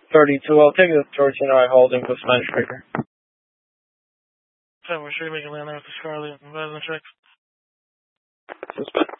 32. I'll take the Tortino holding with Spanish Creeper. So we're sure you make a land there with the Scarlet and Venom checks. Suspect.